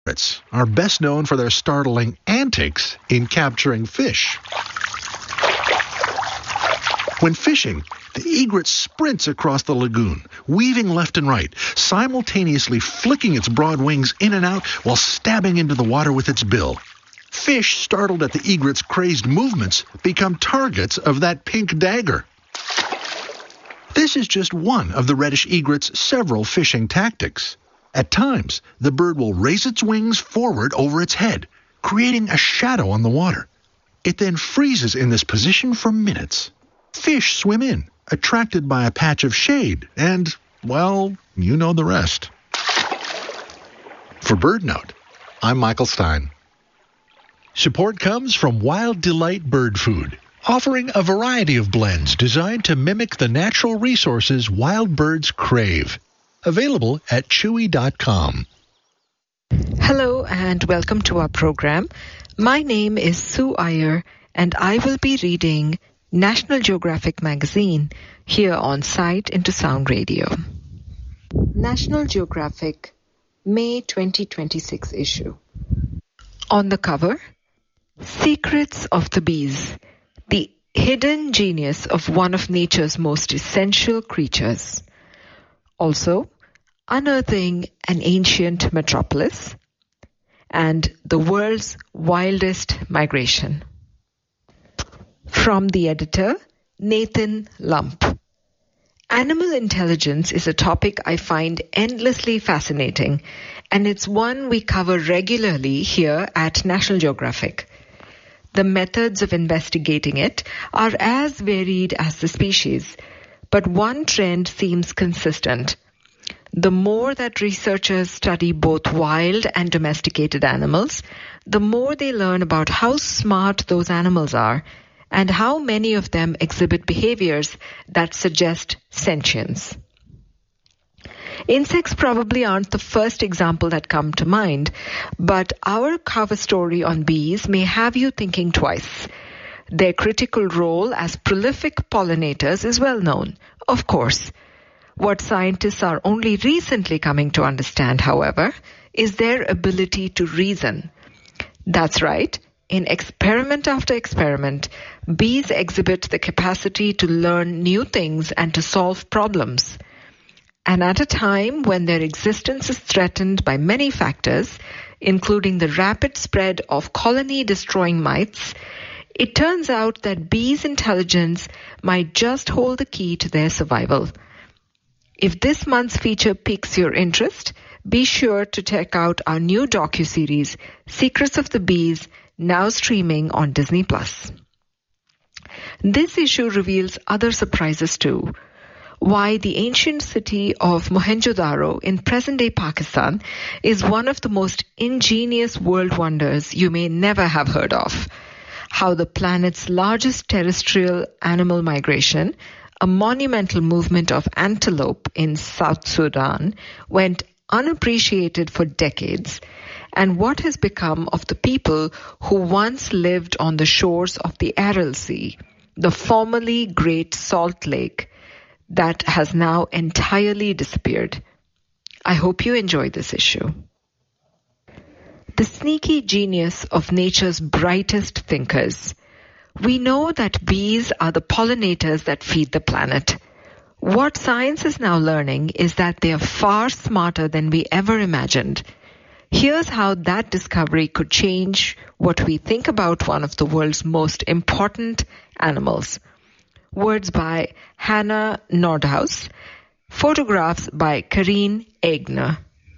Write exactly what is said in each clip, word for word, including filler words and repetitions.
Egrets are best known for their startling antics in capturing fish. When fishing, the egret sprints across the lagoon, weaving left and right, simultaneously flicking its broad wings in and out while stabbing into the water with its bill. Fish, startled at the egret's crazed movements, become targets of that pink dagger. This is just one of the reddish egret's several fishing tactics. At times, the bird will raise its wings forward over its head, creating a shadow on the water. It then freezes in this position for minutes. Fish swim in, attracted by a patch of shade, and, well, you know the rest. For BirdNote, I'm Michael Stein. Support comes from Wild Delight Bird Food, offering a variety of blends designed to mimic the natural resources wild birds crave. Available at chewy dot com. Hello and welcome to our program. My name is Sue Iyer and I will be reading National Geographic magazine here on Sight into Sound Radio. National Geographic, May twenty twenty-six issue. On the cover, Secrets of the Bees, the hidden genius of one of nature's most essential creatures. Also, Unearthing an Ancient Metropolis and the World's Wildest Migration. From the editor, Nathan Lump. Animal intelligence is a topic I find endlessly fascinating, and it's one we cover regularly here at National Geographic. The methods of investigating it are as varied as the species, but one trend seems consistent. The more that researchers study both wild and domesticated animals, the more they learn about how smart those animals are and how many of them exhibit behaviors that suggest sentience. Insects probably aren't the first example that come to mind, but our cover story on bees may have you thinking twice. Their critical role as prolific pollinators is well known, of course. What scientists are only recently coming to understand, however, is their ability to reason. That's right. In experiment after experiment, bees exhibit the capacity to learn new things and to solve problems. And at a time when their existence is threatened by many factors, including the rapid spread of colony-destroying mites, it turns out that bees' intelligence might just hold the key to their survival. If this month's feature piques your interest, be sure to check out our new docuseries, Secrets of the Bees, now streaming on Disney plus. This issue reveals other surprises too. Why the ancient city of Mohenjo-daro in present-day Pakistan is one of the most ingenious world wonders you may never have heard of. How the planet's largest terrestrial animal migration, a monumental movement of antelope in South Sudan, went unappreciated for decades, and what has become of the people who once lived on the shores of the Aral Sea, the formerly Great Salt Lake that has now entirely disappeared. I hope you enjoy this issue. The sneaky genius of nature's brightest thinkers. We know that bees are the pollinators that feed the planet. What science is now learning is that they are far smarter than we ever imagined. Here's how that discovery could change what we think about one of the world's most important animals. Words by Hannah Nordhaus. Photographs by Karine Egner.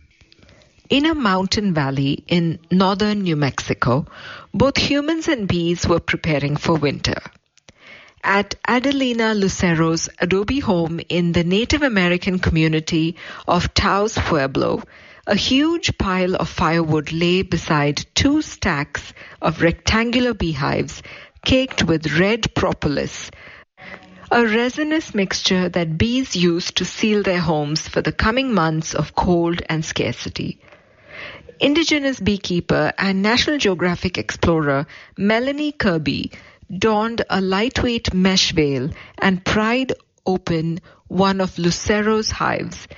In a mountain valley in northern New Mexico, both humans and bees were preparing for winter. At Adelina Lucero's adobe home in the Native American community of Taos Pueblo, a huge pile of firewood lay beside two stacks of rectangular beehives caked with red propolis, a resinous mixture that bees use to seal their homes for the coming months of cold and scarcity. Indigenous beekeeper and National Geographic explorer Melanie Kirby donned a lightweight mesh veil and pried open one of Lucero's hives,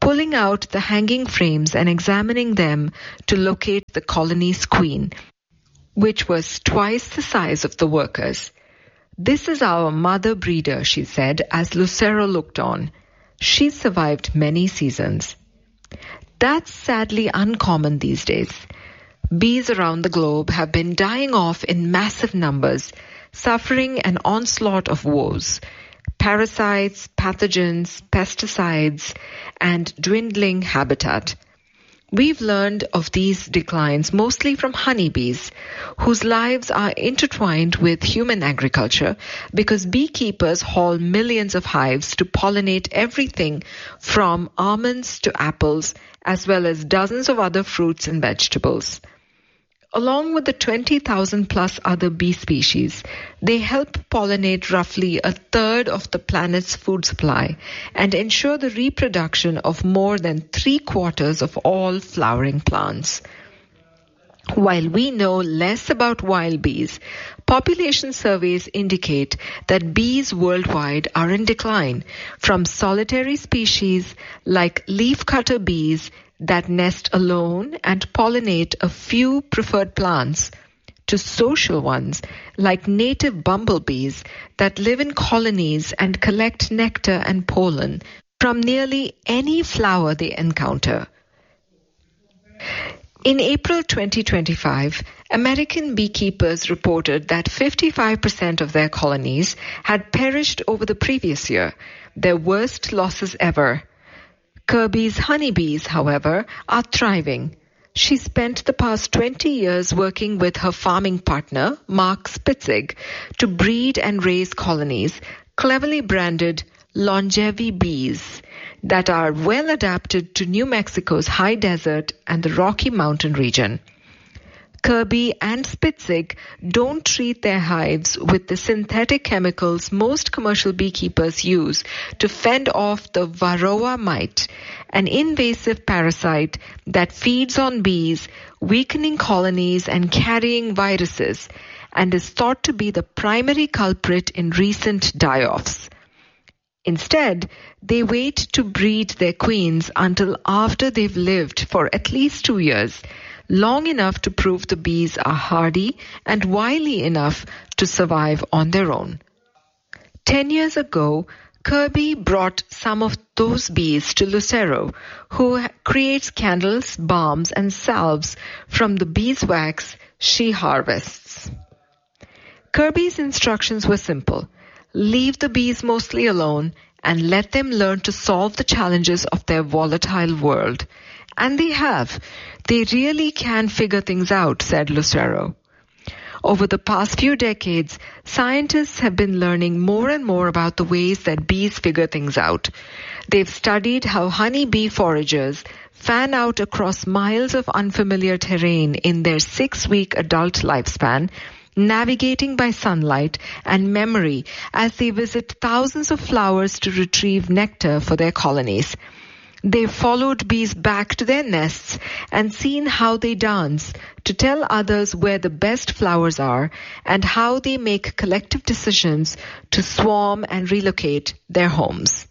pulling out the hanging frames and examining them to locate the colony's queen, which was twice the size of the workers. "This is our mother breeder," she said as Lucero looked on. "She survived many seasons." That's sadly uncommon these days. Bees around the globe have been dying off in massive numbers, suffering an onslaught of woes. Parasites, pathogens, pesticides, and dwindling habitat. We've learned of these declines mostly from honeybees, whose lives are intertwined with human agriculture because beekeepers haul millions of hives to pollinate everything from almonds to apples, as well as dozens of other fruits and vegetables. Along with the twenty thousand plus other bee species, they help pollinate roughly a third of the planet's food supply and ensure the reproduction of more than three quarters of all flowering plants. While we know less about wild bees, population surveys indicate that bees worldwide are in decline, from solitary species like leafcutter bees that nest alone and pollinate a few preferred plants, to social ones like native bumblebees that live in colonies and collect nectar and pollen from nearly any flower they encounter. In April twenty twenty-five, American beekeepers reported that fifty-five percent of their colonies had perished over the previous year, their worst losses ever. Kirby's honeybees, however, are thriving. She spent the past twenty years working with her farming partner, Mark Spitzig, to breed and raise colonies, cleverly branded Longevi bees, that are well adapted to New Mexico's high desert and the Rocky Mountain region. Kirby and Spitzig don't treat their hives with the synthetic chemicals most commercial beekeepers use to fend off the varroa mite, an invasive parasite that feeds on bees, weakening colonies and carrying viruses, and is thought to be the primary culprit in recent die-offs. Instead, they wait to breed their queens until after they've lived for at least two years, long enough to prove the bees are hardy and wily enough to survive on their own. Ten years ago, Kirby brought some of those bees to Lucero, who creates candles, balms, and salves from the beeswax she harvests. Kirby's instructions were simple. Leave the bees mostly alone and let them learn to solve the challenges of their volatile world. And they have. They really can figure things out, said Lucero. Over the past few decades, scientists have been learning more and more about the ways that bees figure things out. They've studied how honeybee foragers fan out across miles of unfamiliar terrain in their six-week adult lifespan, navigating by sunlight and memory as they visit thousands of flowers to retrieve nectar for their colonies. They've followed bees back to their nests and seen how they dance to tell others where the best flowers are and how they make collective decisions to swarm and relocate their homes.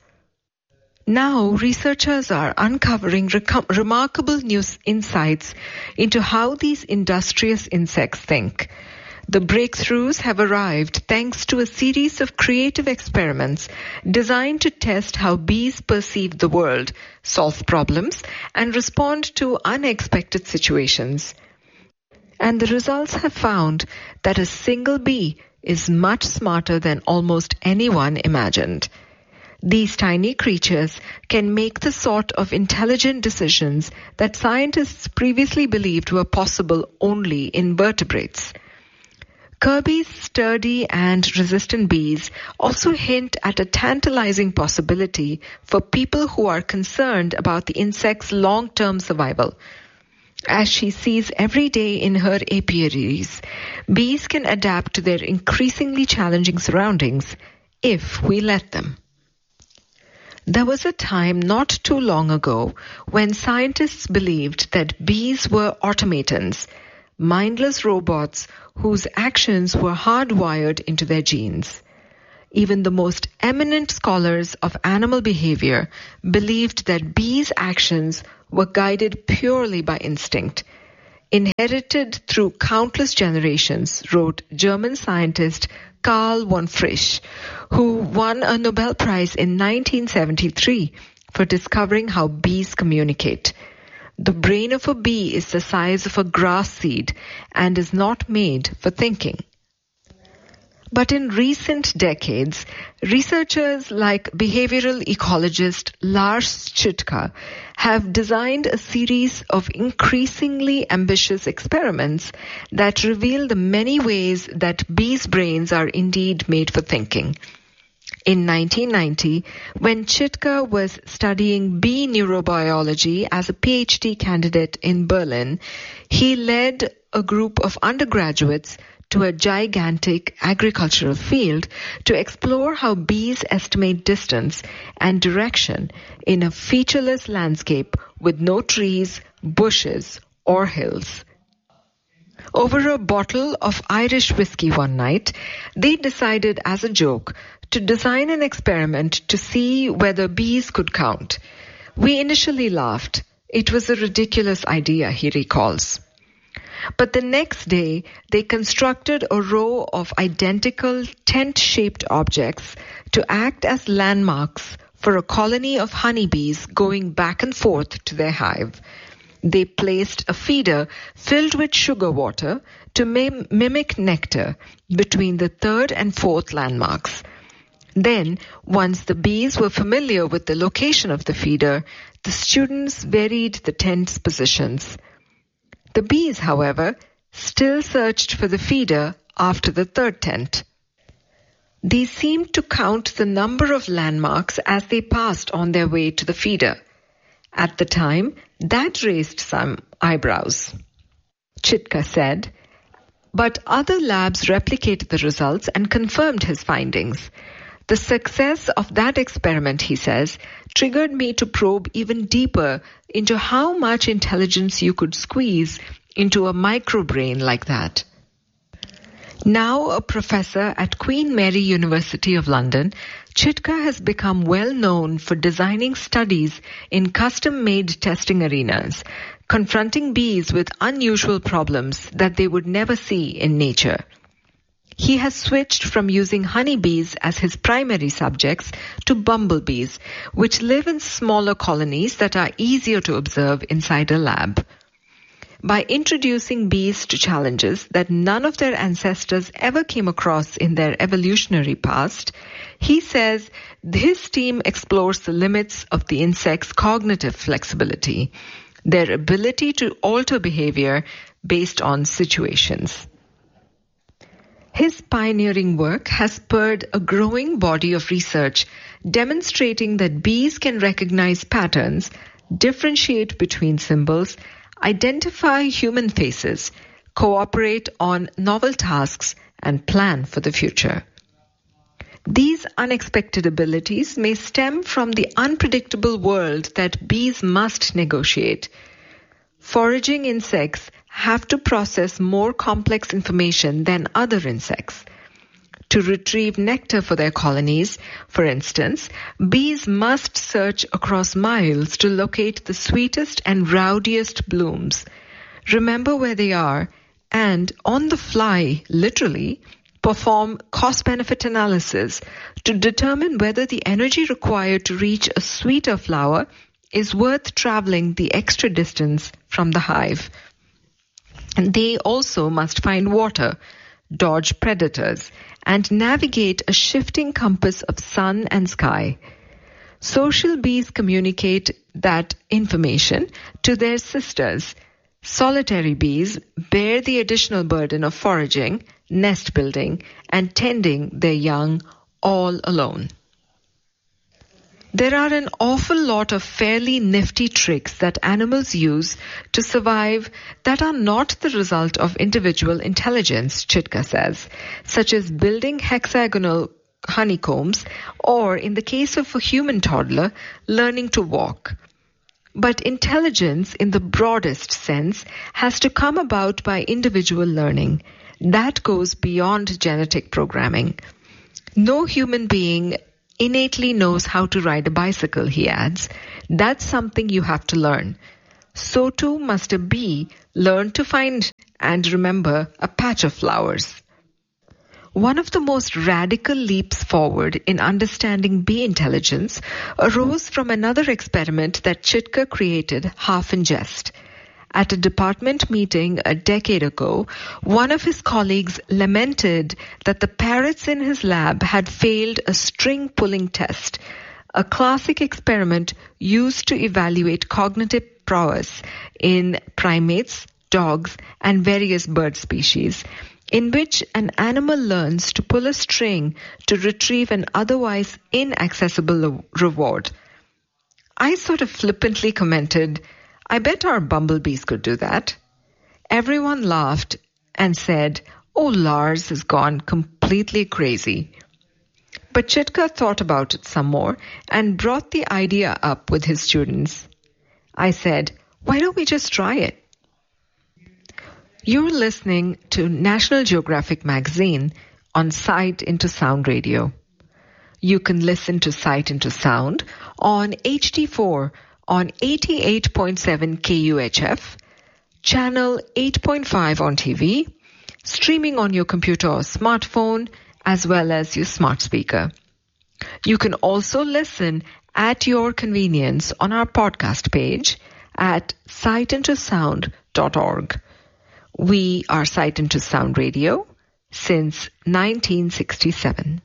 Now, researchers are uncovering rec- remarkable new insights into how these industrious insects think. The breakthroughs have arrived thanks to a series of creative experiments designed to test how bees perceive the world, solve problems, and respond to unexpected situations. And the results have found that a single bee is much smarter than almost anyone imagined. These tiny creatures can make the sort of intelligent decisions that scientists previously believed were possible only in vertebrates. Kirby's sturdy and resistant bees also hint at a tantalizing possibility for people who are concerned about the insect's long-term survival. As she sees every day in her apiaries, bees can adapt to their increasingly challenging surroundings if we let them. There was a time not too long ago when scientists believed that bees were automatons, mindless robots whose actions were hardwired into their genes. Even the most eminent scholars of animal behavior believed that bees' actions were guided purely by instinct. Inherited through countless generations, wrote German scientist Karl von Frisch, who won a Nobel Prize in nineteen seventy-three for discovering how bees communicate. The brain of a bee is the size of a grass seed and is not made for thinking. But in recent decades, researchers like behavioral ecologist Lars Chitka have designed a series of increasingly ambitious experiments that reveal the many ways that bees' brains are indeed made for thinking. In nineteen ninety, when Chitka was studying bee neurobiology as a PhD candidate in Berlin, he led a group of undergraduates to a gigantic agricultural field to explore how bees estimate distance and direction in a featureless landscape with no trees, bushes, or hills. Over a bottle of Irish whiskey one night, they decided as a joke to design an experiment to see whether bees could count. We initially laughed. It was a ridiculous idea, he recalls. But the next day, they constructed a row of identical tent-shaped objects to act as landmarks for a colony of honeybees going back and forth to their hive. They placed a feeder filled with sugar water to mim- mimic nectar between the third and fourth landmarks. Then, once the bees were familiar with the location of the feeder, the students varied the tent's positions. The bees, however, still searched for the feeder after the third tent. They seemed to count the number of landmarks as they passed on their way to the feeder. At the time, that raised some eyebrows. Chitka said, but other labs replicated the results and confirmed his findings. The success of that experiment, he says, triggered me to probe even deeper into how much intelligence you could squeeze into a microbrain like that. Now a professor at Queen Mary University of London, Chitka has become well known for designing studies in custom-made testing arenas, confronting bees with unusual problems that they would never see in nature. He has switched from using honeybees as his primary subjects to bumblebees, which live in smaller colonies that are easier to observe inside a lab. By introducing bees to challenges that none of their ancestors ever came across in their evolutionary past, he says his team explores the limits of the insect's cognitive flexibility, their ability to alter behavior based on situations. His pioneering work has spurred a growing body of research demonstrating that bees can recognize patterns, differentiate between symbols, identify human faces, cooperate on novel tasks, and plan for the future. These unexpected abilities may stem from the unpredictable world that bees must negotiate. Foraging insects have to process more complex information than other insects. To retrieve nectar for their colonies, for instance, bees must search across miles to locate the sweetest and rowdiest blooms, remember where they are, and on the fly, literally, perform cost-benefit analysis to determine whether the energy required to reach a sweeter flower is worth traveling the extra distance from the hive. And they also must find water, dodge predators, and navigate a shifting compass of sun and sky. Social bees communicate that information to their sisters. Solitary bees bear the additional burden of foraging, nest building, and tending their young all alone. There are an awful lot of fairly nifty tricks that animals use to survive that are not the result of individual intelligence, Chitka says, such as building hexagonal honeycombs or, in the case of a human toddler, learning to walk. But intelligence in the broadest sense has to come about by individual learning. That goes beyond genetic programming. No human being innately knows how to ride a bicycle, he adds. That's something you have to learn. So too must a bee learn to find and remember a patch of flowers. One of the most radical leaps forward in understanding bee intelligence arose from another experiment that Chitka created half in jest. At a department meeting a decade ago, one of his colleagues lamented that the parrots in his lab had failed a string pulling test, a classic experiment used to evaluate cognitive prowess in primates, dogs, and various bird species, in which an animal learns to pull a string to retrieve an otherwise inaccessible reward. I sort of flippantly commented, I bet our bumblebees could do that. Everyone laughed and said, oh, Lars has gone completely crazy. But Chitka thought about it some more and brought the idea up with his students. I said, why don't we just try it? You're listening to National Geographic magazine on Sight into Sound Radio. You can listen to Sight into Sound on H D four on eighty-eight point seven K U H F, channel eight point five on T V, streaming on your computer or smartphone, as well as your smart speaker. You can also listen at your convenience on our podcast page at sight into sound dot org. We are Sight into Sound Radio since nineteen sixty-seven.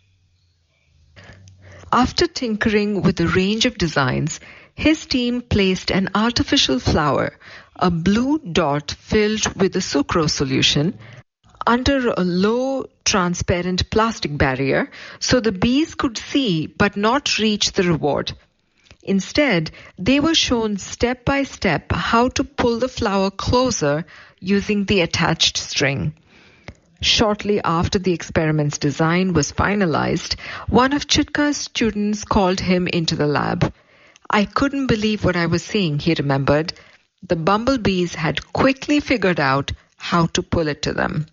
After tinkering with a range of designs, his team placed an artificial flower, a blue dot filled with a sucrose solution, under a low transparent plastic barrier so the bees could see but not reach the reward. Instead, they were shown step by step how to pull the flower closer using the attached string. Shortly after the experiment's design was finalized, one of Chitka's students called him into the lab. I couldn't believe what I was seeing, he remembered. The bumblebees had quickly figured out how to pull it to them.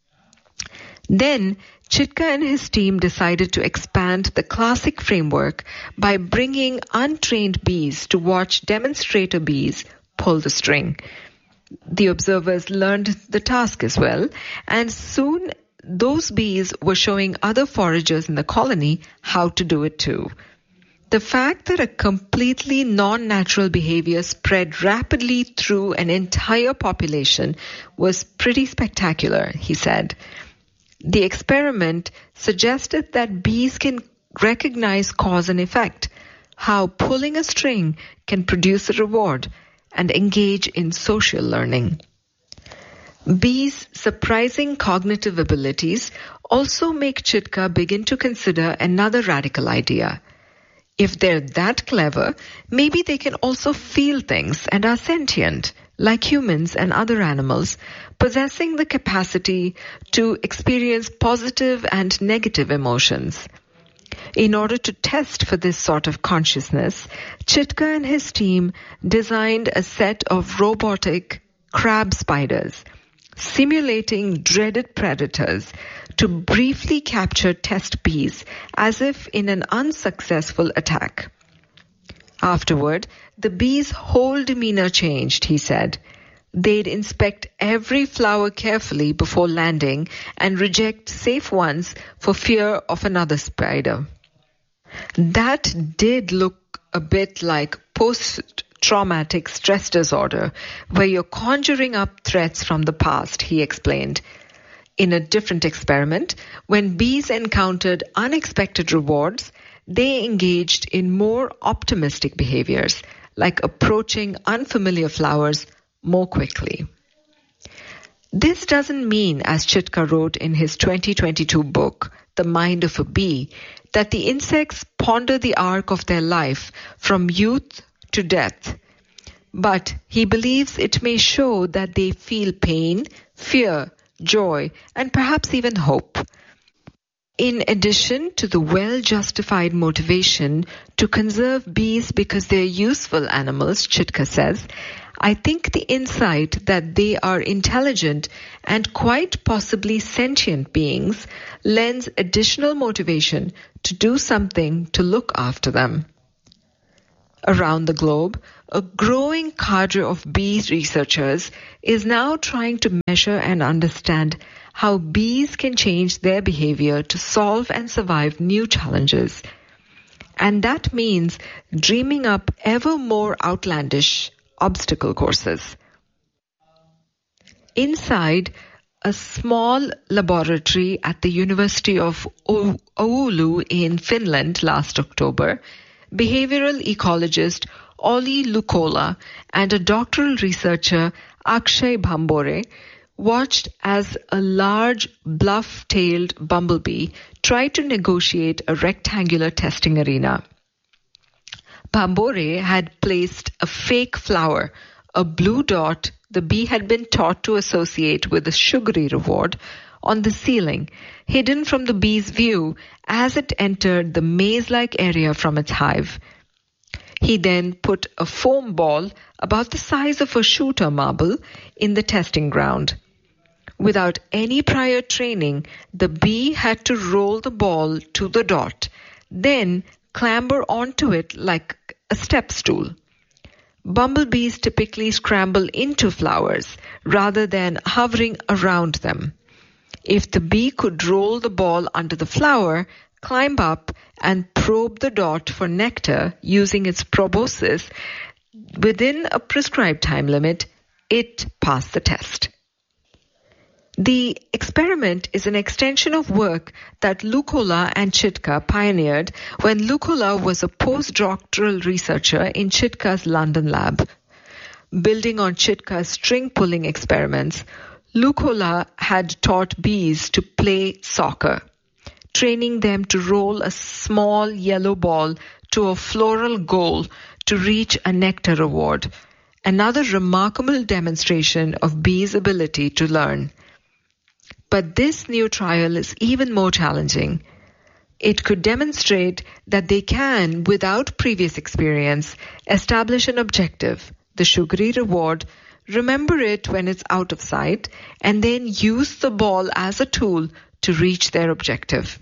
Then, Chitka and his team decided to expand the classic framework by bringing untrained bees to watch demonstrator bees pull the string. The observers learned the task as well, and soon those bees were showing other foragers in the colony how to do it too. The fact that a completely non-natural behavior spread rapidly through an entire population was pretty spectacular, he said. The experiment suggested that bees can recognize cause and effect, how pulling a string can produce a reward, and engage in social learning. Bees' surprising cognitive abilities also make Chitka begin to consider another radical idea. If they're that clever, maybe they can also feel things and are sentient, like humans and other animals, possessing the capacity to experience positive and negative emotions. In order to test for this sort of consciousness, Chitka and his team designed a set of robotic crab spiders, simulating dreaded predators, to briefly capture test bees as if in an unsuccessful attack. Afterward, the bees' whole demeanor changed, he said. They'd inspect every flower carefully before landing and reject safe ones for fear of another spider. That did look a bit like post-traumatic stress disorder, where you're conjuring up threats from the past, he explained. In a different experiment, when bees encountered unexpected rewards, they engaged in more optimistic behaviors, like approaching unfamiliar flowers more quickly. This doesn't mean, as Chitka wrote in his twenty twenty-two book, The Mind of a Bee, that the insects ponder the arc of their life from youth to death. But he believes it may show that they feel pain, fear, joy, and perhaps even hope. In addition to the well-justified motivation to conserve bees because they're useful animals, Chitka says, I think the insight that they are intelligent and quite possibly sentient beings lends additional motivation to do something to look after them. Around the globe, a growing cadre of bee researchers is now trying to measure and understand how bees can change their behavior to solve and survive new challenges. And that means dreaming up ever more outlandish obstacle courses. Inside a small laboratory at the University of Oulu in Finland last October, behavioral ecologist Olli Lukola and a doctoral researcher Akshay Bhambore watched as a large bluff-tailed bumblebee tried to negotiate a rectangular testing arena. Bhambore had placed a fake flower, a blue dot the bee had been taught to associate with a sugary reward, on the ceiling, hidden from the bee's view as it entered the maze-like area from its hive. He then put a foam ball about the size of a shooter marble in the testing ground. Without any prior training, the bee had to roll the ball to the dot, then clamber onto it like a step stool. Bumblebees typically scramble into flowers rather than hovering around them. If the bee could roll the ball under the flower, climb up and probe the dot for nectar using its proboscis within a prescribed time limit, it passed the test. The experiment is an extension of work that Lukola and Chitka pioneered when Lukola was a postdoctoral researcher in Chitka's London lab. Building on Chitka's string-pulling experiments, Lukola had taught bees to play soccer, training them to roll a small yellow ball to a floral goal to reach a nectar reward, another remarkable demonstration of bees' ability to learn. But this new trial is even more challenging. It could demonstrate that they can, without previous experience, establish an objective, the sugary reward, remember it when it's out of sight, and then use the ball as a tool to reach their objective.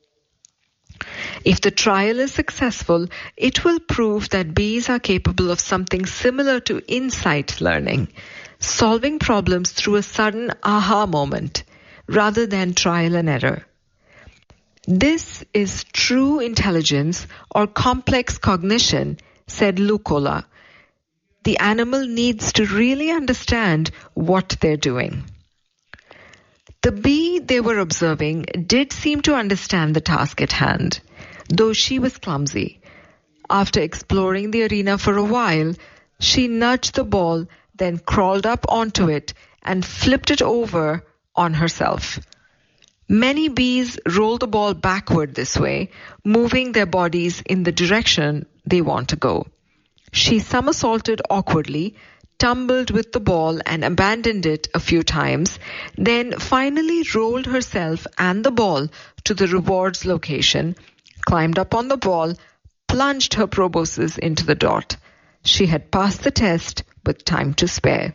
If the trial is successful, it will prove that bees are capable of something similar to insight learning, solving problems through a sudden aha moment, rather than trial and error. This is true intelligence or complex cognition, said Lukola. The animal needs to really understand what they're doing. The bee they were observing did seem to understand the task at hand, though she was clumsy. After exploring the arena for a while, she nudged the ball, then crawled up onto it and flipped it over on herself. Many bees roll the ball backward this way, moving their bodies in the direction they want to go. She somersaulted awkwardly, tumbled with the ball and abandoned it a few times, then finally rolled herself and the ball to the reward's location, climbed up on the ball, plunged her proboscis into the dot. She had passed the test with time to spare.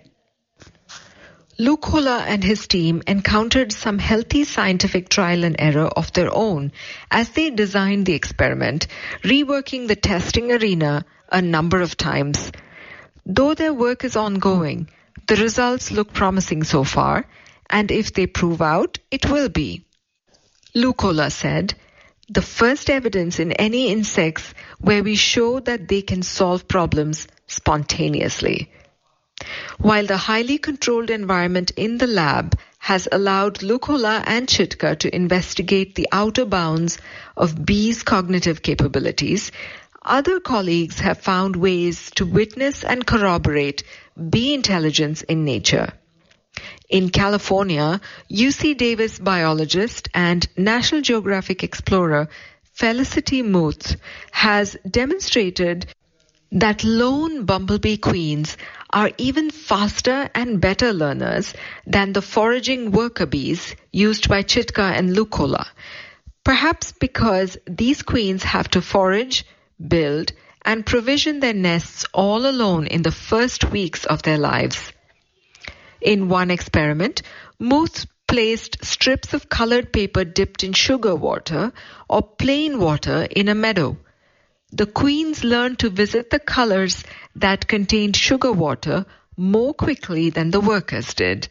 Lukola and his team encountered some healthy scientific trial and error of their own as they designed the experiment, reworking the testing arena a number of times. Though their work is ongoing, the results look promising so far, and if they prove out, it will be. Lukola said, the first evidence in any insects where we show that they can solve problems spontaneously. While the highly controlled environment in the lab has allowed Lukola and Chitka to investigate the outer bounds of bees' cognitive capabilities, other colleagues have found ways to witness and corroborate bee intelligence in nature. In California, U C Davis biologist and National Geographic explorer Felicity Muth has demonstrated that lone bumblebee queens are even faster and better learners than the foraging worker bees used by Chitka and Lukola, Perhaps because these queens have to forage, build, and provision their nests all alone in the first weeks of their lives. In one experiment, moths placed strips of colored paper dipped in sugar water or plain water in a meadow. The queens learned to visit the colors that contained sugar water more quickly than the workers did.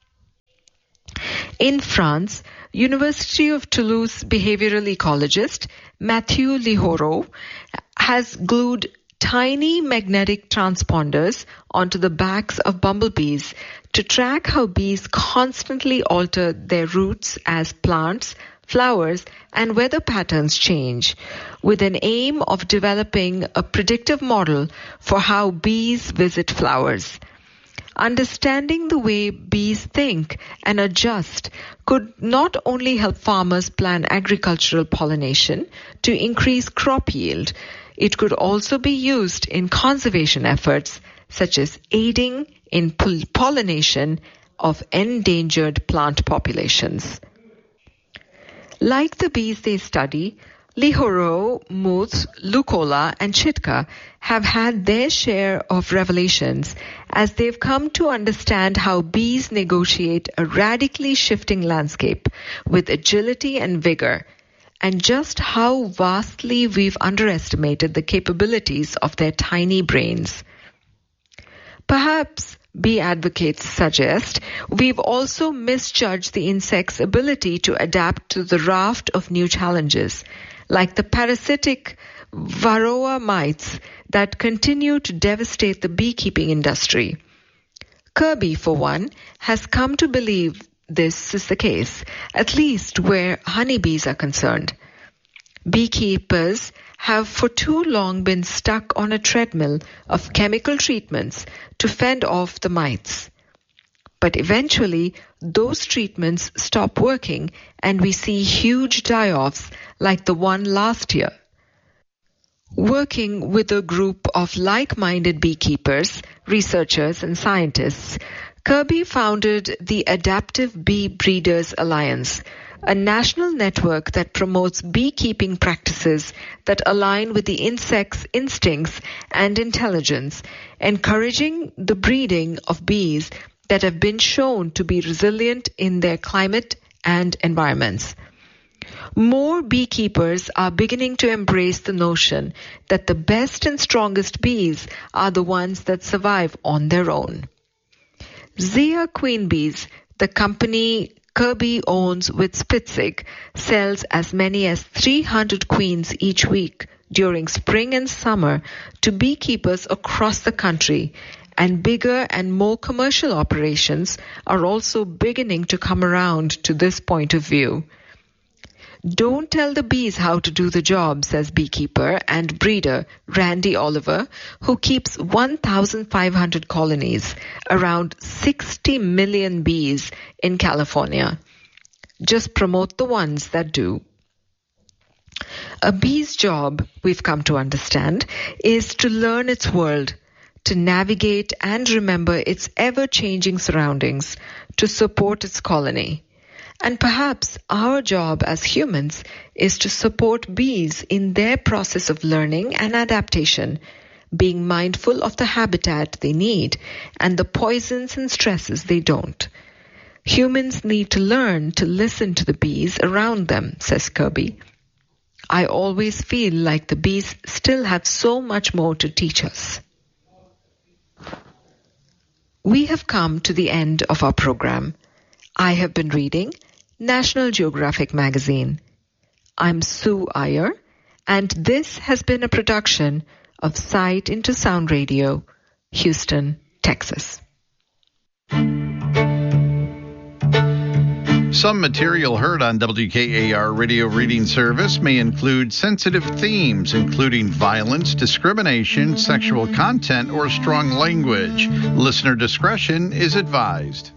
In France, University of Toulouse behavioral ecologist Mathieu Lihoreau has glued tiny magnetic transponders onto the backs of bumblebees to track how bees constantly alter their routes as plants, flowers, and weather patterns change, with an aim of developing a predictive model for how bees visit flowers. Understanding the way bees think and adjust could not only help farmers plan agricultural pollination to increase crop yield, it could also be used in conservation efforts, such as aiding in pollination of endangered plant populations. Like the bees they study, Lihoreau, Muth, Lukola, and Chitka have had their share of revelations as they've come to understand how bees negotiate a radically shifting landscape with agility and vigor, and just how vastly we've underestimated the capabilities of their tiny brains. Perhaps, bee advocates suggest, we've also misjudged the insect's ability to adapt to the raft of new challenges, like the parasitic varroa mites that continue to devastate the beekeeping industry. Kirby, for one, has come to believe this is the case, at least where honeybees are concerned. Beekeepers have for too long been stuck on a treadmill of chemical treatments to fend off the mites. But eventually, those treatments stop working and we see huge die-offs like the one last year. Working with a group of like-minded beekeepers, researchers, and scientists, Kirby founded the Adaptive Bee Breeders Alliance, a national network that promotes beekeeping practices that align with the insect's instincts and intelligence, encouraging the breeding of bees that have been shown to be resilient in their climate and environments. More beekeepers are beginning to embrace the notion that the best and strongest bees are the ones that survive on their own. Zia Queen Bees, the company Kirby owns with Spitzig, sells as many as three hundred queens each week during spring and summer to beekeepers across the country, and bigger and more commercial operations are also beginning to come around to this point of view. Don't tell the bees how to do the job, says beekeeper and breeder Randy Oliver, who keeps one thousand five hundred colonies, around sixty million bees in California. Just promote the ones that do. A bee's job, we've come to understand, is to learn its world, to navigate and remember its ever-changing surroundings, to support its colony. And perhaps our job as humans is to support bees in their process of learning and adaptation, being mindful of the habitat they need and the poisons and stresses they don't. Humans need to learn to listen to the bees around them, says Kirby. I always feel like the bees still have so much more to teach us. We have come to the end of our program. I have been reading National Geographic Magazine. I'm Sue Iyer, and this has been a production of Sight into Sound Radio, Houston, Texas. Some material heard on W K A R Radio Reading Service may include sensitive themes, including violence, discrimination, sexual content, or strong language. Listener discretion is advised.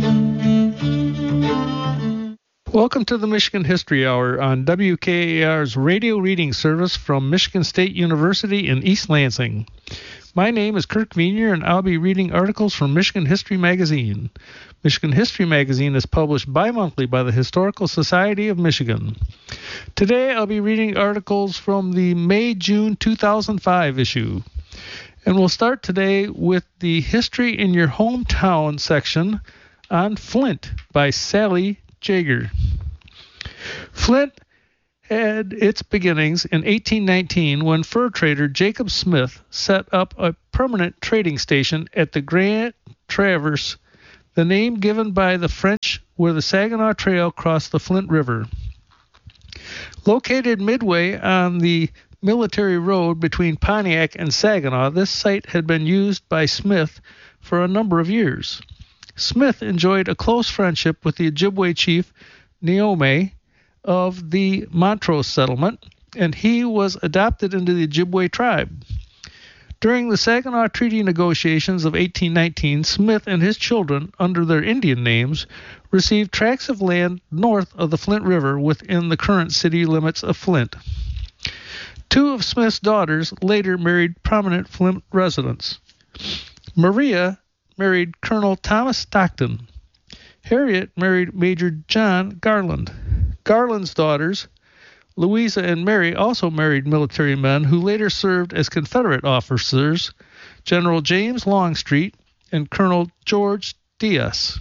Welcome to the Michigan History Hour on W K A R's radio reading service from Michigan State University in East Lansing. My name is Kirk Venier, and I'll be reading articles from Michigan History Magazine. Michigan History Magazine is published bi-monthly by the Historical Society of Michigan. Today I'll be reading articles from the May-June two thousand five issue. And we'll start today with the History in Your Hometown section on Flint by Sally Jaeger. Flint had its beginnings in eighteen nineteen when fur trader Jacob Smith set up a permanent trading station at the Grand Traverse, the name given by the French where the Saginaw Trail crossed the Flint River. Located midway on the military road between Pontiac and Saginaw, this site had been used by Smith for a number of years. Smith enjoyed a close friendship with the Ojibwe chief Neome of the Montrose settlement, and he was adopted into the Ojibwe tribe. During the Saginaw Treaty negotiations of eighteen nineteen, Smith and his children, under their Indian names, received tracts of land north of the Flint River within the current city limits of Flint. Two of Smith's daughters later married prominent Flint residents. Maria married Colonel Thomas Stockton. Harriet married Major John Garland. Garland's daughters, Louisa and Mary, also married military men who later served as Confederate officers, General James Longstreet and Colonel George Diaz.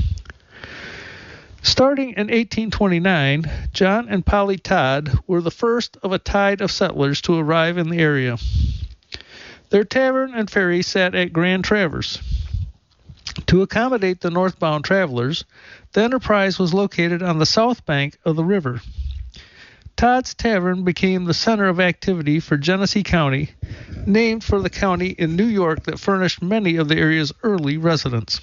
Starting in eighteen twenty-nine, John and Polly Todd were the first of a tide of settlers to arrive in the area. Their tavern and ferry sat at Grand Traverse. To accommodate the northbound travelers, the enterprise was located on the south bank of the river. Todd's Tavern became the center of activity for Genesee County, named for the county in New York that furnished many of the area's early residents.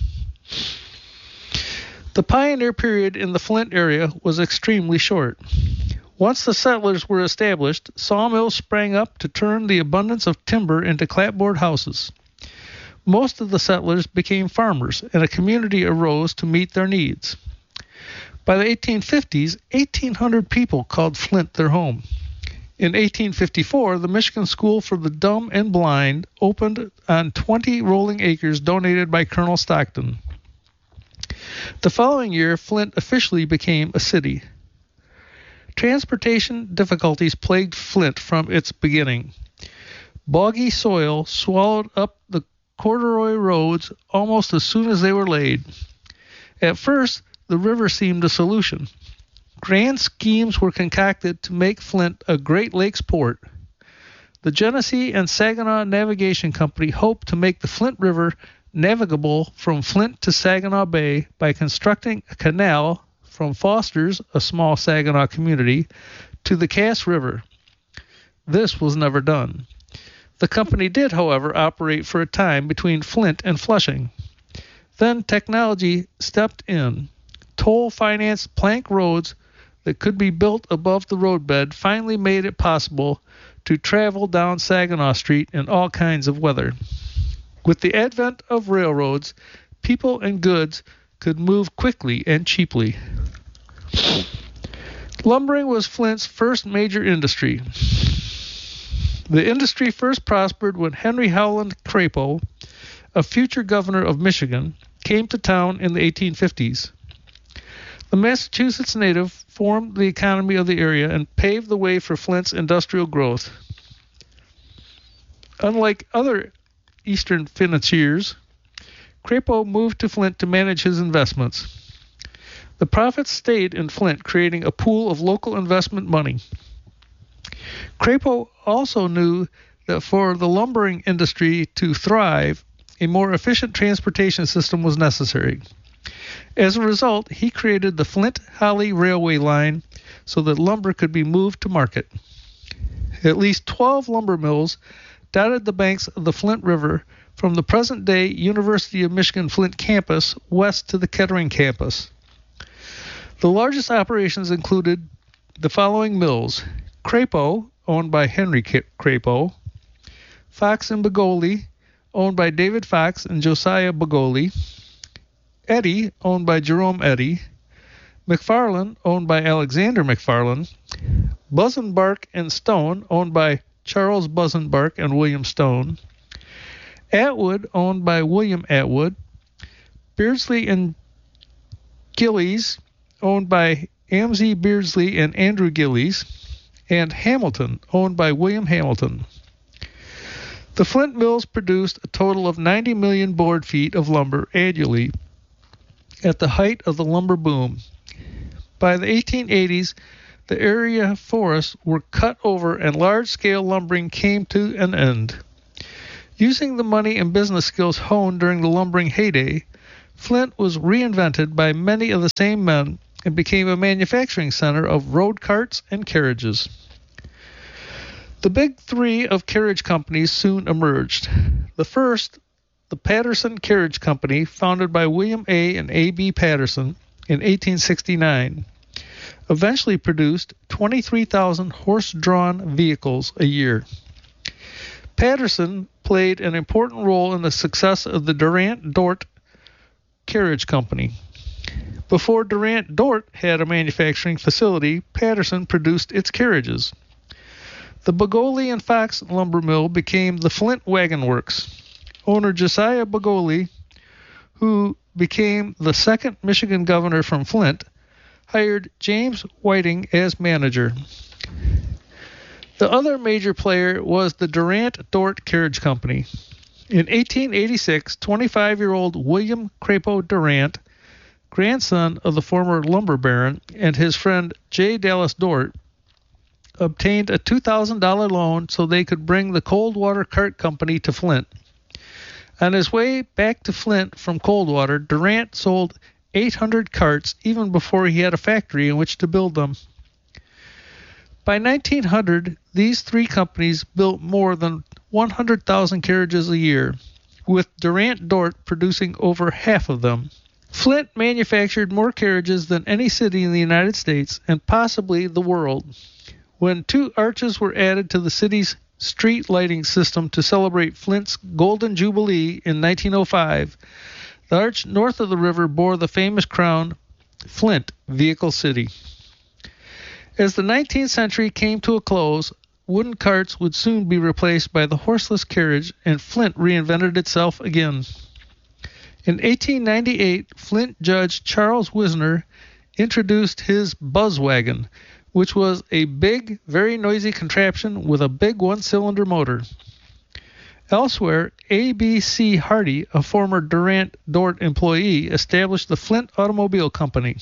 The pioneer period in the Flint area was extremely short. Once the settlers were established, sawmills sprang up to turn the abundance of timber into clapboard houses. Most of the settlers became farmers, and a community arose to meet their needs. By the eighteen fifties, eighteen hundred people called Flint their home. In eighteen fifty-four, the Michigan School for the Dumb and Blind opened on twenty rolling acres donated by Colonel Stockton. The following year, Flint officially became a city. Transportation difficulties plagued Flint from its beginning. Boggy soil swallowed up the corduroy roads almost as soon as they were laid. At first, the river seemed a solution. Grand schemes were concocted to make Flint a Great Lakes port. The Genesee and Saginaw Navigation Company hoped to make the Flint River navigable from Flint to Saginaw Bay by constructing a canal from Foster's, a small Saginaw community, to the Cass River. This was never done. The company did, however, operate for a time between Flint and Flushing. Then technology stepped in. Toll-financed plank roads that could be built above the roadbed finally made it possible to travel down Saginaw Street in all kinds of weather. With the advent of railroads, people and goods could move quickly and cheaply. Lumbering was Flint's first major industry. The industry first prospered when Henry Howland Crapo, a future governor of Michigan, came to town in the eighteen fifties. The Massachusetts native formed the economy of the area and paved the way for Flint's industrial growth. Unlike other Eastern financiers, Crapo moved to Flint to manage his investments. The profits stayed in Flint, creating a pool of local investment money. Crapo also knew that for the lumbering industry to thrive, a more efficient transportation system was necessary. As a result, he created the Flint-Holly Railway line so that lumber could be moved to market. At least twelve lumber mills dotted the banks of the Flint River from the present-day University of Michigan Flint campus west to the Kettering campus. The largest operations included the following mills: Crapo, owned by Henry Crapo; Fox and Begoli, owned by David Fox and Josiah Begoli; Eddy, owned by Jerome Eddy; McFarland, owned by Alexander McFarland; Buzenbark and Stone, owned by Charles Buzenbark and William Stone; Atwood, owned by William Atwood; Beardsley and Gillies, owned by Amzie Beardsley and Andrew Gillies, and Hamilton, owned by William Hamilton. The Flint mills produced a total of ninety million board feet of lumber annually at the height of the lumber boom. By the eighteen eighties, the area forests were cut over and large-scale lumbering came to an end. Using the money and business skills honed during the lumbering heyday, Flint was reinvented by many of the same men and became a manufacturing center of road carts and carriages. The big three of carriage companies soon emerged. The first, the Patterson Carriage Company, founded by William A. and A B Patterson in eighteen sixty-nine, eventually produced twenty-three thousand horse-drawn vehicles a year. Patterson played an important role in the success of the Durant Dort Carriage Company. Before Durant Dort had a manufacturing facility, Patterson produced its carriages. The Bogoli and Fox lumber mill became the Flint Wagon Works. Owner Josiah Bogoli, who became the second Michigan governor from Flint, hired James Whiting as manager. The other major player was the Durant Dort Carriage Company. In eighteen eighty-six, twenty-five-year-old William Crapo Durant, grandson of the former lumber baron, and his friend J. Dallas Dort, obtained a two thousand dollars loan so they could bring the Coldwater Cart Company to Flint. On his way back to Flint from Coldwater, Durant sold eight hundred carts even before he had a factory in which to build them. By nineteen hundred, these three companies built more than one hundred thousand carriages a year, with Durant Dort producing over half of them. Flint manufactured more carriages than any city in the United States and possibly the world. When two arches were added to the city's street lighting system to celebrate Flint's Golden Jubilee in nineteen oh five, the arch north of the river bore the famous crown, Flint Vehicle City. As the nineteenth century came to a close, wooden carts would soon be replaced by the horseless carriage, and Flint reinvented itself again. In eighteen ninety-eight, Flint Judge Charles Wisner introduced his Buzz Wagon, which was a big, very noisy contraption with a big one-cylinder motor. Elsewhere, A B C Hardy, a former Durant Dort employee, established the Flint Automobile Company.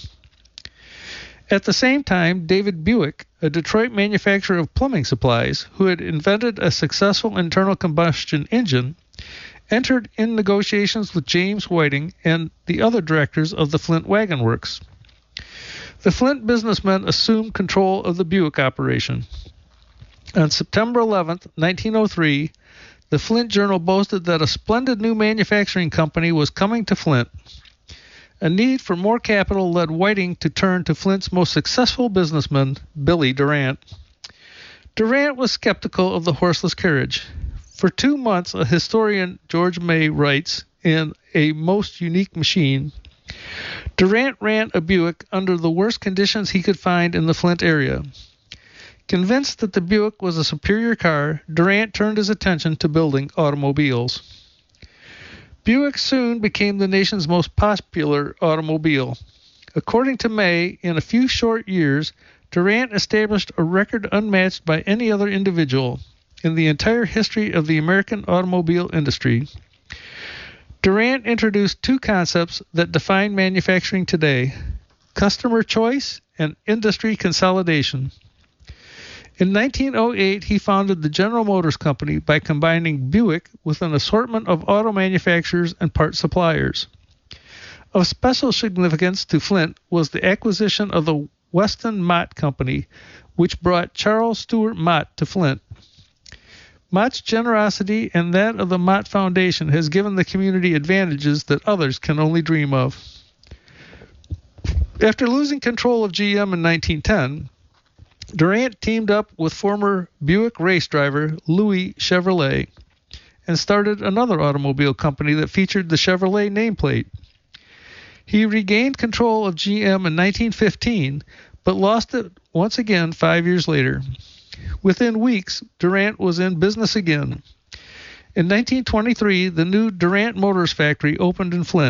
At the same time, David Buick, a Detroit manufacturer of plumbing supplies, who had invented a successful internal combustion engine, entered in negotiations with James Whiting and the other directors of the Flint Wagon Works. The Flint businessmen assumed control of the Buick operation. On September eleventh, nineteen oh three, the Flint Journal boasted that a splendid new manufacturing company was coming to Flint. A need for more capital led Whiting to turn to Flint's most successful businessman, Billy Durant. Durant was skeptical of the horseless carriage. For two months, a historian, George May, writes in A Most Unique Machine, Durant ran a Buick under the worst conditions he could find in the Flint area. Convinced that the Buick was a superior car, Durant turned his attention to building automobiles. Buick soon became the nation's most popular automobile. According to May, in a few short years, Durant established a record unmatched by any other individual in the entire history of the American automobile industry. Durant introduced two concepts that define manufacturing today: customer choice and industry consolidation. In nineteen oh eight, he founded the General Motors Company by combining Buick with an assortment of auto manufacturers and part suppliers. Of special significance to Flint was the acquisition of the Weston Mott Company, which brought Charles Stewart Mott to Flint. Mott's generosity and that of the Mott Foundation has given the community advantages that others can only dream of. After losing control of G M in nineteen ten, Durant teamed up with former Buick race driver Louis Chevrolet and started another automobile company that featured the Chevrolet nameplate. He regained control of G M in nineteen fifteen, but lost it once again five years later. Within weeks, Durant was in business again. In nineteen twenty-three, the new Durant Motors factory opened in Flint,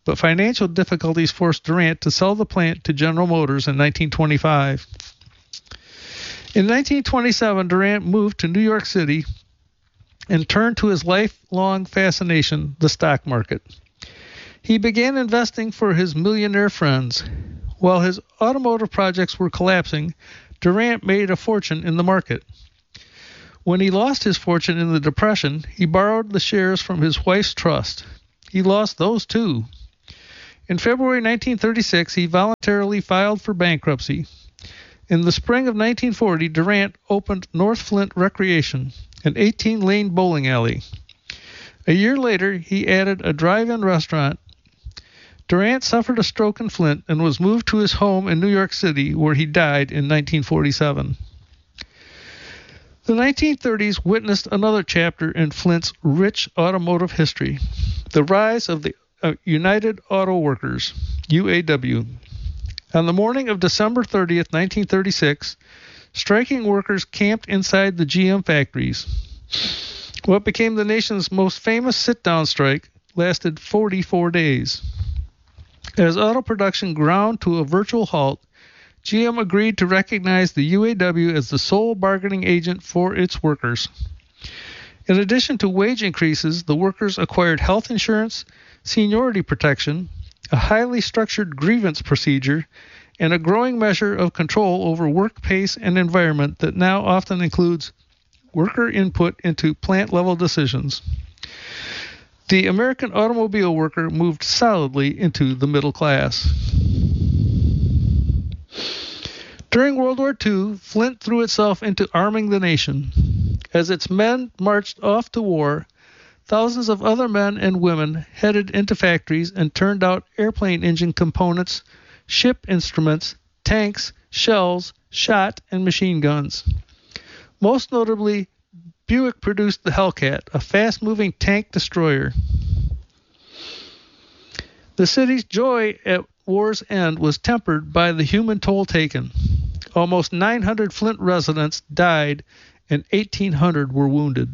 but financial difficulties forced Durant to sell the plant to General Motors in nineteen twenty-five. In nineteen twenty-seven, Durant moved to New York City and turned to his lifelong fascination, the stock market. He began investing for his millionaire friends. While his automotive projects were collapsing, Durant made a fortune in the market. When he lost his fortune in the Depression, he borrowed the shares from his wife's trust. He lost those too. In February nineteen thirty-six, he voluntarily filed for bankruptcy. In the spring of nineteen forty, Durant opened North Flint Recreation, an eighteen-lane bowling alley. A year later, he added a drive-in restaurant. Durant suffered a stroke in Flint and was moved to his home in New York City, where he died in nineteen forty-seven. The nineteen thirties witnessed another chapter in Flint's rich automotive history, the rise of the uh, United Auto Workers, U A W. On the morning of December thirtieth, nineteen thirty-six, striking workers camped inside the G M factories. What became the nation's most famous sit-down strike lasted forty-four days. As auto production ground to a virtual halt, G M agreed to recognize the U A W as the sole bargaining agent for its workers. In addition to wage increases, the workers acquired health insurance, seniority protection, a highly structured grievance procedure, and a growing measure of control over work pace and environment that now often includes worker input into plant-level decisions. The American automobile worker moved solidly into the middle class. During World War Two, Flint threw itself into arming the nation. As its men marched off to war, thousands of other men and women headed into factories and turned out airplane engine components, ship instruments, tanks, shells, shot, and machine guns. Most notably, Buick produced the Hellcat, a fast-moving tank destroyer. The city's joy at war's end was tempered by the human toll taken. Almost nine hundred Flint residents died and eighteen hundred were wounded.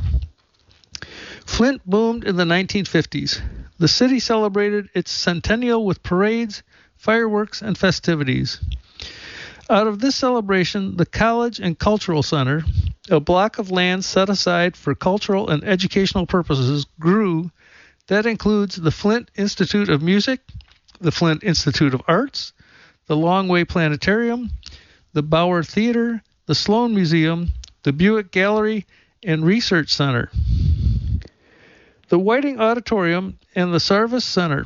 Flint boomed in the nineteen fifties. The city celebrated its centennial with parades, fireworks, and festivities. Out of this celebration, the College and Cultural Center, a block of land set aside for cultural and educational purposes, grew. That includes the Flint Institute of Music, the Flint Institute of Arts, the Longway Planetarium, the Bauer Theater, the Sloan Museum, the Buick Gallery, and Research Center, the Whiting Auditorium, and the Sarvis Center.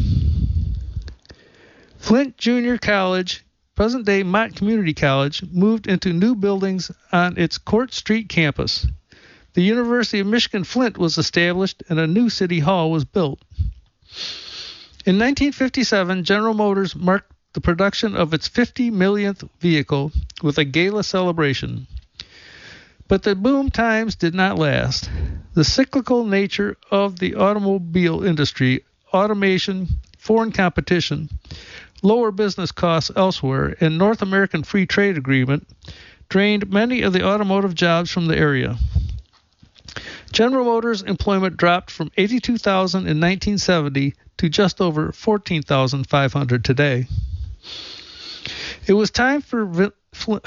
Flint Junior College, present-day Mott Community College, moved into new buildings on its Court Street campus. The University of Michigan Flint was established and a new city hall was built. In nineteen fifty-seven, General Motors marked the production of its fifty millionth vehicle with a gala celebration. But the boom times did not last. The cyclical nature of the automobile industry, automation, foreign competition, lower business costs elsewhere, and North American Free Trade Agreement drained many of the automotive jobs from the area. General Motors employment dropped from eighty-two thousand in nineteen seventy to just over fourteen thousand five hundred today. It was time for Vi- Fl-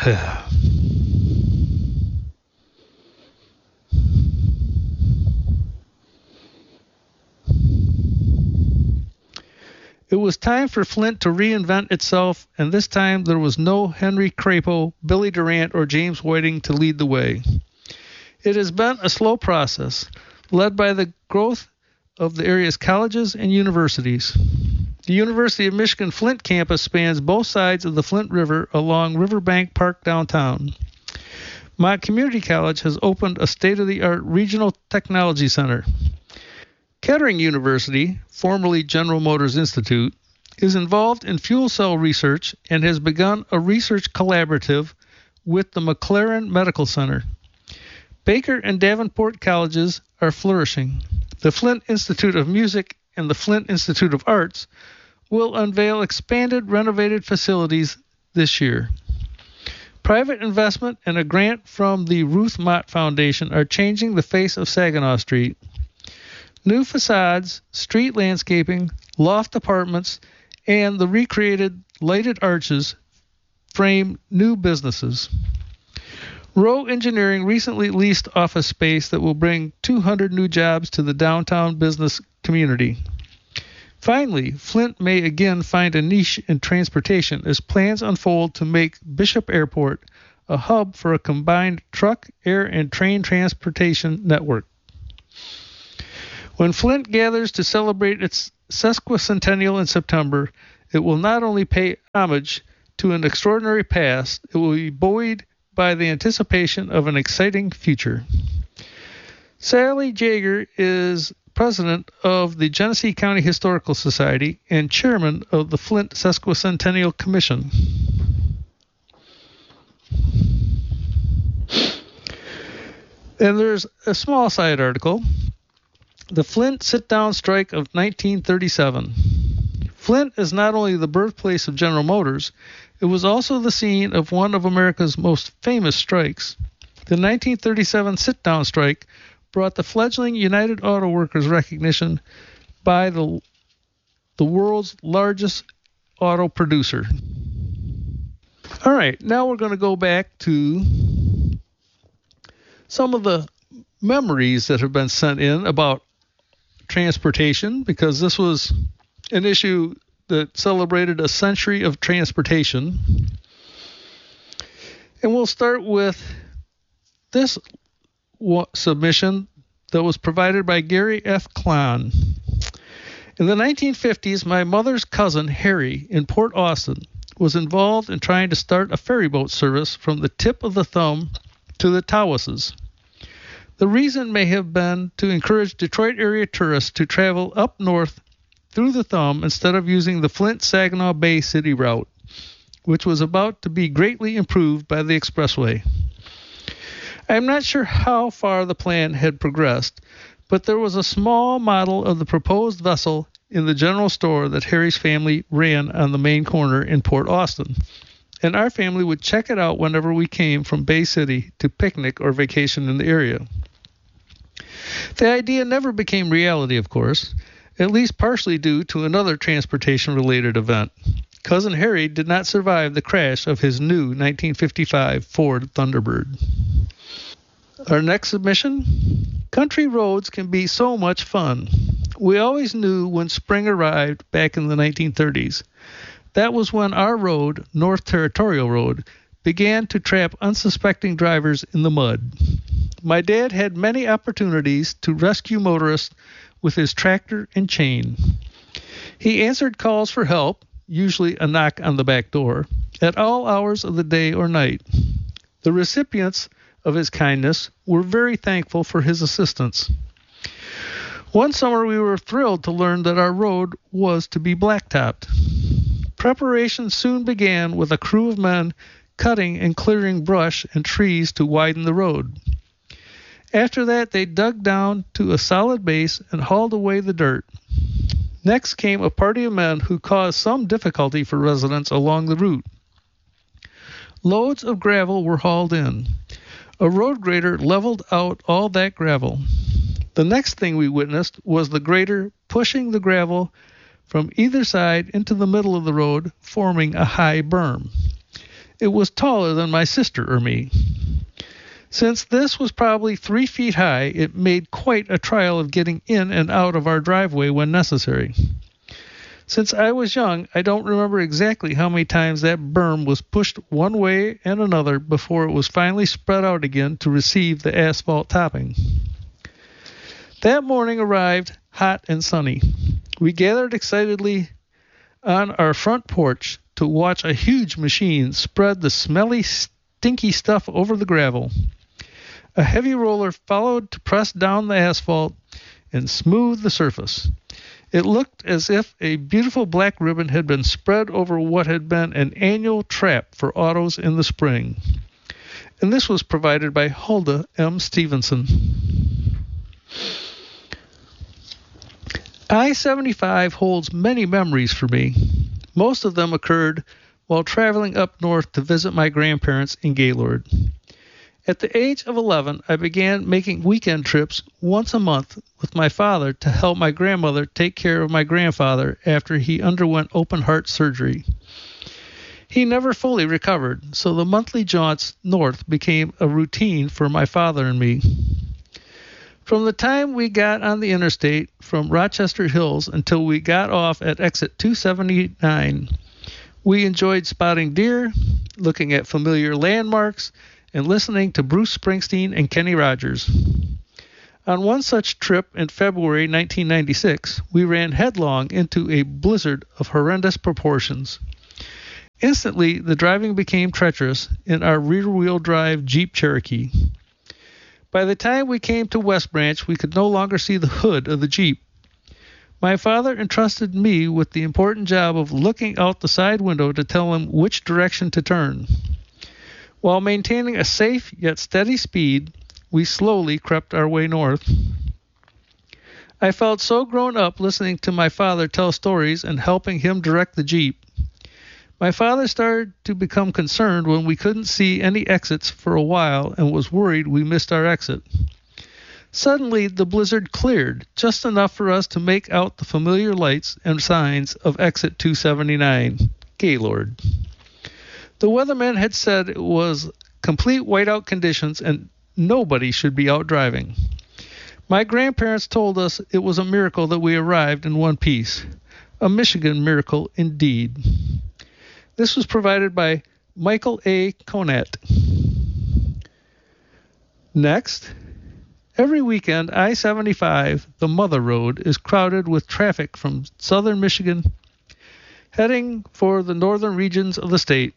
It was time for Flint to reinvent itself, and this time there was no Henry Crapo, Billy Durant, or James Whiting to lead the way. It has been a slow process, led by the growth of the area's colleges and universities. The University of Michigan Flint campus spans both sides of the Flint River along Riverbank Park downtown. Mott Community College has opened a state-of-the-art regional technology center. Kettering University, formerly General Motors Institute, is involved in fuel cell research and has begun a research collaborative with the McLaren Medical Center. Baker and Davenport colleges are flourishing. The Flint Institute of Music and the Flint Institute of Arts will unveil expanded, renovated facilities this year. Private investment and a grant from the Ruth Mott Foundation are changing the face of Saginaw Street. New facades, street landscaping, loft apartments, and the recreated lighted arches frame new businesses. Rowe Engineering recently leased office space that will bring two hundred new jobs to the downtown business community. Finally, Flint may again find a niche in transportation as plans unfold to make Bishop Airport a hub for a combined truck, air, and train transportation network. When Flint gathers to celebrate its sesquicentennial in September, it will not only pay homage to an extraordinary past, it will be buoyed by the anticipation of an exciting future. Sally Jaeger is president of the Genesee County Historical Society and chairman of the Flint Sesquicentennial Commission. And there's a small side article, The Flint Sit-Down Strike of nineteen thirty-seven. Flint is not only the birthplace of General Motors, it was also the scene of one of America's most famous strikes. The nineteen thirty-seven sit-down strike brought the fledgling United Auto Workers recognition by the, the world's largest auto producer. All right, now we're going to go back to some of the memories that have been sent in about transportation, because this was an issue that celebrated a century of transportation. And we'll start with this submission that was provided by Gary F. Klahn. In the nineteen fifties, my mother's cousin, Harry, in Port Austin, was involved in trying to start a ferryboat service from the tip of the thumb to the Tawases. The reason may have been to encourage Detroit area tourists to travel up north through the thumb instead of using the Flint-Saginaw Bay City route, which was about to be greatly improved by the expressway. I am not sure how far the plan had progressed, but there was a small model of the proposed vessel in the general store that Harry's family ran on the main corner in Port Austin, and our family would check it out whenever we came from Bay City to picnic or vacation in the area. The idea never became reality, of course, at least partially due to another transportation-related event. Cousin Harry did not survive the crash of his new nineteen fifty-five Ford Thunderbird. Our next submission, country roads can be so much fun. We always knew when spring arrived back in the nineteen thirties. That was when our road, North Territorial Road, began to trap unsuspecting drivers in the mud. My dad had many opportunities to rescue motorists with his tractor and chain. He answered calls for help, usually a knock on the back door, at all hours of the day or night. The recipients of his kindness were very thankful for his assistance. One summer we were thrilled to learn that our road was to be blacktopped. Preparation soon began with a crew of men cutting and clearing brush and trees to widen the road. After that, they dug down to a solid base and hauled away the dirt. Next came a party of men who caused some difficulty for residents along the route. Loads of gravel were hauled in. A road grader leveled out all that gravel. The next thing we witnessed was the grader pushing the gravel from either side into the middle of the road, forming a high berm. It was taller than my sister or me. Since this was probably three feet high, it made quite a trial of getting in and out of our driveway when necessary. Since I was young, I don't remember exactly how many times that berm was pushed one way and another before it was finally spread out again to receive the asphalt topping. That morning arrived hot and sunny. We gathered excitedly on our front porch to watch a huge machine spread the smelly, stinky stuff over the gravel. A heavy roller followed to press down the asphalt and smooth the surface. It looked as if a beautiful black ribbon had been spread over what had been an annual trap for autos in the spring. And this was provided by Hulda M. Stevenson. I seventy-five holds many memories for me. Most of them occurred while traveling up north to visit my grandparents in Gaylord. At the age of eleven, I began making weekend trips once a month with my father to help my grandmother take care of my grandfather after he underwent open-heart surgery. He never fully recovered, so the monthly jaunts north became a routine for my father and me. From the time we got on the interstate from Rochester Hills until we got off at exit two seventy-nine, we enjoyed spotting deer, looking at familiar landmarks, and listening to Bruce Springsteen and Kenny Rogers. On one such trip in February nineteen ninety-six, we ran headlong into a blizzard of horrendous proportions. Instantly, the driving became treacherous in our rear-wheel drive Jeep Cherokee. By the time we came to West Branch, we could no longer see the hood of the Jeep. My father entrusted me with the important job of looking out the side window to tell him which direction to turn. While maintaining a safe yet steady speed, we slowly crept our way north. I felt so grown up listening to my father tell stories and helping him direct the Jeep. My father started to become concerned when we couldn't see any exits for a while and was worried we missed our exit. Suddenly, the blizzard cleared, just enough for us to make out the familiar lights and signs of exit two seventy-nine, Gaylord. The weatherman had said it was complete whiteout conditions and nobody should be out driving. My grandparents told us it was a miracle that we arrived in one piece. A Michigan miracle indeed. This was provided by Michael A. Conant. Next, every weekend, I seventy-five, the Mother Road, is crowded with traffic from southern Michigan heading for the northern regions of the state.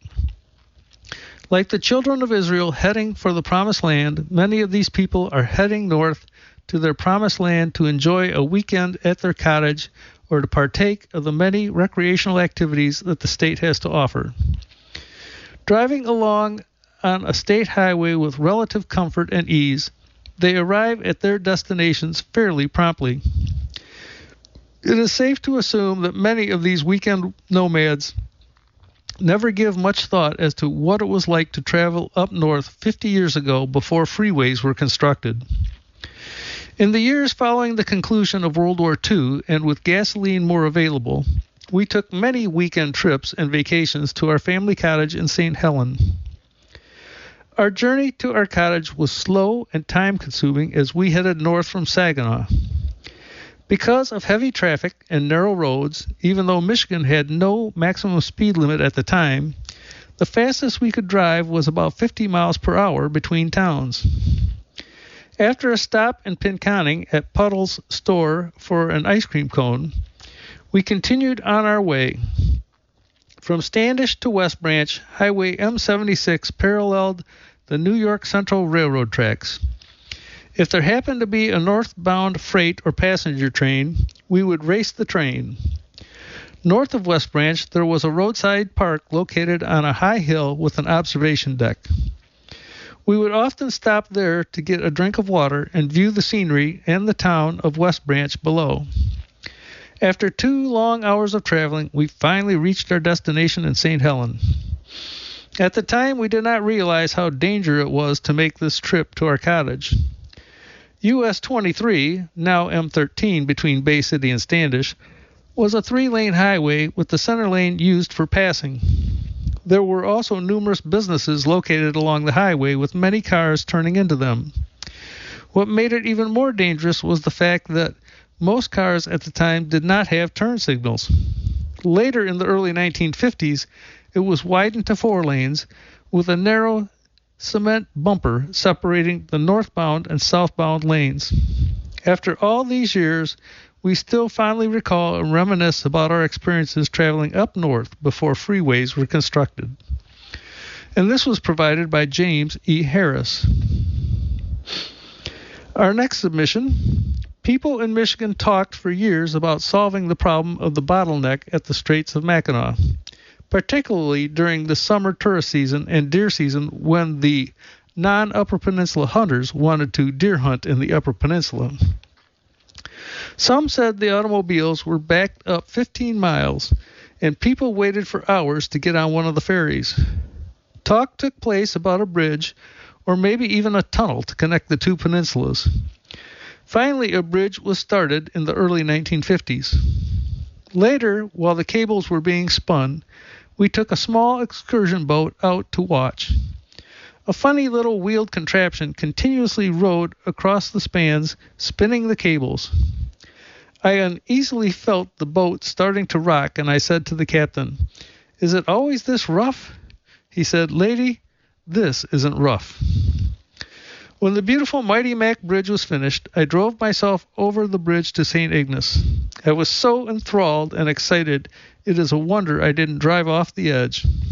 Like the children of Israel heading for the Promised Land, many of these people are heading north to their Promised Land to enjoy a weekend at their cottage or to partake of the many recreational activities that the state has to offer. Driving along on a state highway with relative comfort and ease, they arrive at their destinations fairly promptly. It is safe to assume that many of these weekend nomads never give much thought as to what it was like to travel up north fifty years ago before freeways were constructed. In the years following the conclusion of World War Two, and with gasoline more available, we took many weekend trips and vacations to our family cottage in Saint Helen. Our journey to our cottage was slow and time-consuming as we headed north from Saginaw. Because of heavy traffic and narrow roads, even though Michigan had no maximum speed limit at the time, the fastest we could drive was about fifty miles per hour between towns. After a stop in Pinconning at Puddle's store for an ice cream cone, we continued on our way. From Standish to West Branch, Highway M seventy-six paralleled the New York Central Railroad tracks. If there happened to be a northbound freight or passenger train, we would race the train. North of West Branch, there was a roadside park located on a high hill with an observation deck. We would often stop there to get a drink of water and view the scenery and the town of West Branch below. After two long hours of traveling, we finally reached our destination in Saint Helen. At the time, we did not realize how dangerous it was to make this trip to our cottage. U S twenty-three, now M thirteen between Bay City and Standish, was a three-lane highway with the center lane used for passing. There were also numerous businesses located along the highway with many cars turning into them. What made it even more dangerous was the fact that most cars at the time did not have turn signals. Later in the early nineteen fifties, it was widened to four lanes with a narrow cement bumper separating the northbound and southbound lanes. After all these years, we still fondly recall and reminisce about our experiences traveling up north before freeways were constructed. And this was provided by James E. Harris. Our next submission: people in Michigan talked for years about solving the problem of the bottleneck at the Straits of Mackinac, particularly during the summer tourist season and deer season when the non-Upper Peninsula hunters wanted to deer hunt in the Upper Peninsula. Some said the automobiles were backed up fifteen miles, and people waited for hours to get on one of the ferries. Talk took place about a bridge or maybe even a tunnel to connect the two peninsulas. Finally, a bridge was started in the early nineteen fifties. Later, while the cables were being spun, we took a small excursion boat out to watch. A funny little wheeled contraption continuously rode across the spans, spinning the cables. I uneasily felt the boat starting to rock, and I said to the captain, "Is it always this rough?" He said, "Lady, this isn't rough." When the beautiful Mighty Mac Bridge was finished, I drove myself over the bridge to Saint Ignace. I was so enthralled and excited, it is a wonder I didn't drive off the edge.